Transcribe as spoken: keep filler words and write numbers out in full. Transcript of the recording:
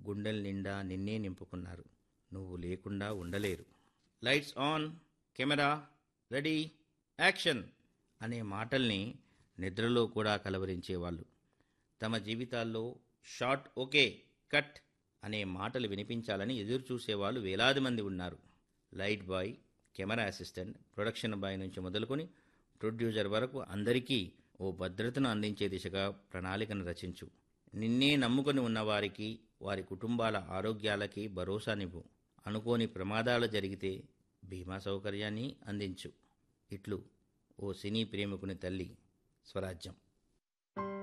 గుండెల నిండా నిన్నే నింపుకున్నారు. నువ్వు లేకుండా ఉండలేరు. Lights on, camera ready, action అనే మాటల్ని నిద్రలో కూడా కలవరించేవాళ్ళు. తమ జీవితాల్లో షాట్ ఓకే, కట్ అనే మాటలు వినిపించాలని ఎదురు చూసేవాళ్ళు వేలాది మంది ఉన్నారు. Light bye, camera assistant, production bye నుంచి మొదలుకొని ప్రొడ్యూసర్ వరకు అందరికీ ఓ భద్రతను అందించే దిశగా ప్రణాళికను రచించు. నిన్నే నమ్ముకొని ఉన్నవారికి, వారి కుటుంబాల ఆరోగ్యాలకి భరోసానివ్వు. అనుకోని ప్రమాదాలు జరిగితే బీమా సౌకర్యాన్ని అందించు. ఇట్లు ఓ సినీ ప్రేమికుని తల్లి స్వరాజ్యం.